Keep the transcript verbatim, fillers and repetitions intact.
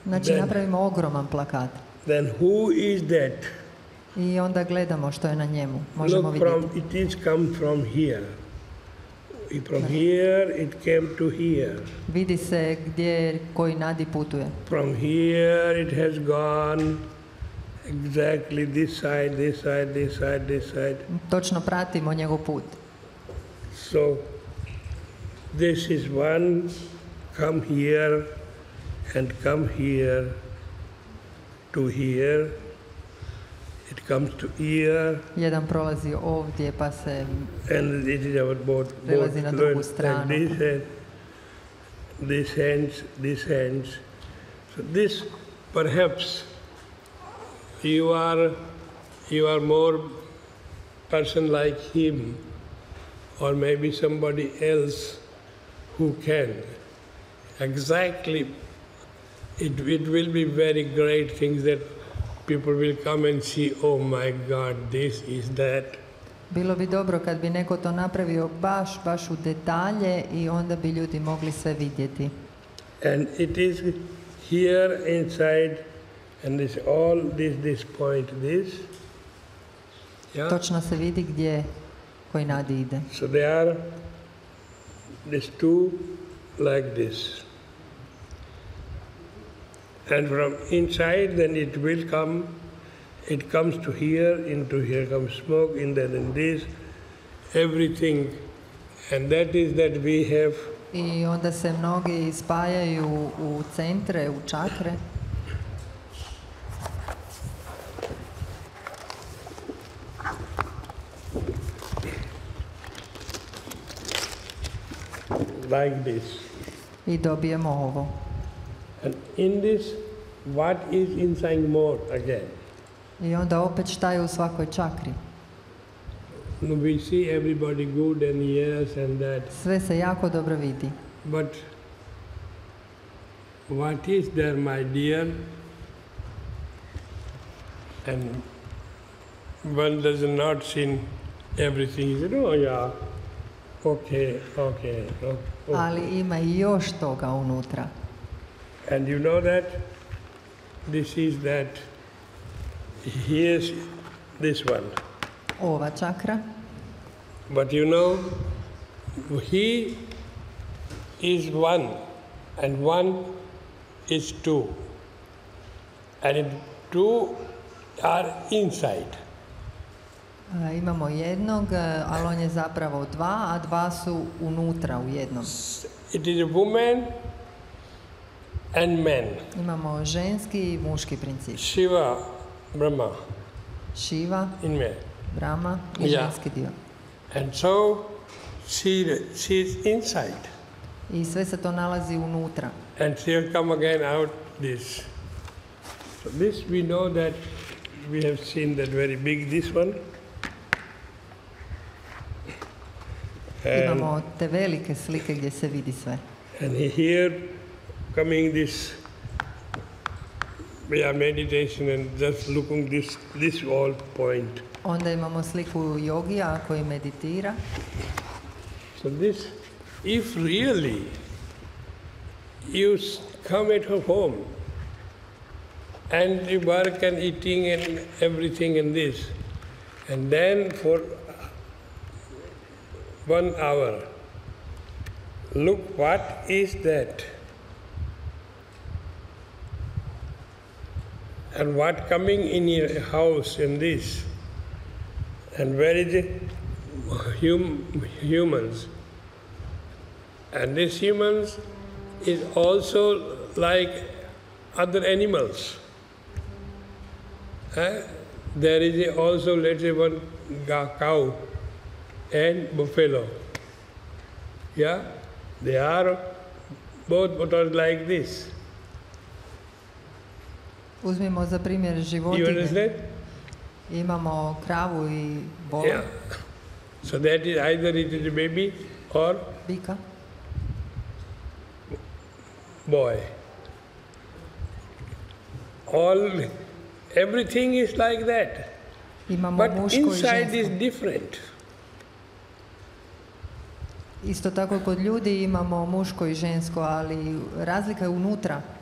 Znači napravimo ogroman plakat. Then who is that? I onda gledamo što je na njemu. Možemo Look from, vidjeti. it is come from here. From here it came to here. Vidi se gdje koji nadi putuje. From here it has gone exactly this side, this side, this side, this side. Točno pratimo njegov put. So this is one come here and come here to here. It comes to ear. Jedan prolazi ovdje pa se and it is our both, prelazi both na drugu like stranu. this hand, this hands, this hands. So this perhaps you are you are more person like him, or maybe somebody else who can. Exactly, it, it will be very great things that people will come and see, oh my God, this is that. Bilo bi dobro kad bi neko to napravio baš, baš u detalje i onda bi ljudi mogli sve vidjeti. And it is here inside, and this all this this point this. Yeah. Točno se vidi gdje koji nadi ide. So they are these two like this. And from inside, then it will come, it comes to here, into here comes smoke, and then in this, everything. And that is that we have. I onda se mnogi spajaju u centre, u čakre. Like this. I dobijemo ovo. And in this, what is inside more again? I onda opet šta je u svakoj čakri. We see everybody good and yes and that. Sve se jako dobro vidi. But what is there, my dear? And one does not see everything. He said, oh yeah, okay, okay, okay. Ali ima i još toga unutra. And you know that this is that, here's this one. Ova čakra. But you know, he is one, and one is two. And it, two are inside. A, imamo jednog, ali on je zapravo dva, a dva su unutra u jednom. It is a woman and man. Imamo ženski i muški princip. Shiva, Brahma. Shiva, in man. Brahma i Yeah. ženski dio. And so she, she is inside. I sve se to nalazi unutra. And she will come again out this. So this we know that we have seen that very big, this one. And, Imamo te velike slike gdje se vidi sve. and here coming this, we are meditation and just looking this, this all point. Onda imamo sliku jogija koji meditira. So this, if really you s- come at her home and you work and eating and everything in this, and then for one hour, look what is that, and what coming in your house in this, and where is it? Hum, humans. And these humans is also like other animals. Eh? There is also, let's say, one ga- cow and buffalo. Yeah? They are both but are like this. Uzmimo za primjer You životinje. understand? Imamo kravu i bolu, Yeah. So that is either it is a baby or bika. boy. All, everything is like that. Imamo But muško i inside is žensko. different. Isto tako kod ljudi imamo muško i žensko, ali razlika je unutra.